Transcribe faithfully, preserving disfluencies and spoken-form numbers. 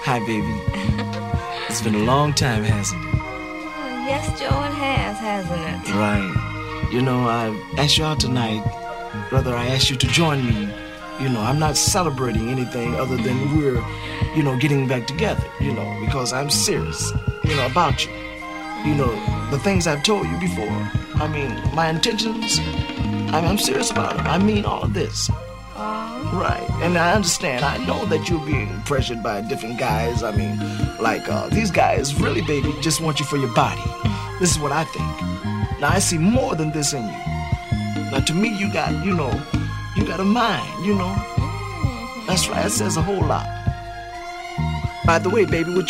Hi, baby. It's been a long time, hasn't it? Yes, Joe, it has, hasn't it? Right. You know, I asked you out tonight. Brother, I asked you to join me. You know, I'm not celebrating anything other than we're, you know, getting back together, you know, because I'm serious, you know, about you. You know, the things I've told you before. I mean, my intentions, I mean, I'm serious about it. I mean all of this. Uh, Right. And I understand. I know that you're being pressured by different guys. I mean, like, uh, these guys really, baby, just want you for your body. This is what I think. Now, I see more than this in you. Now, to me, you got, you know, you got a mind, you know. That's right. That says a whole lot. By the way, baby, what